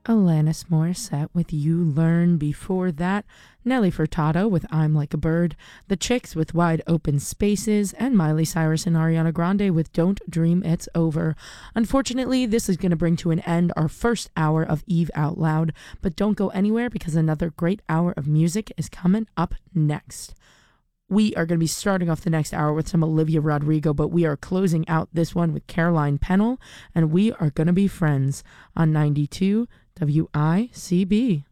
Alanis Morissette with You Learn. Before that, Nelly Furtado with I'm Like a Bird, The Chicks with Wide Open Spaces, and Miley Cyrus and Ariana Grande with Don't Dream It's Over. Unfortunately, this is going to bring to an end our first hour of Eve Out Loud, but don't go anywhere because another great hour of music is coming up next. We are going to be starting off the next hour with some Olivia Rodrigo, but we are closing out this one with Caroline Pennell, and we are going to be friends on 92 WICB.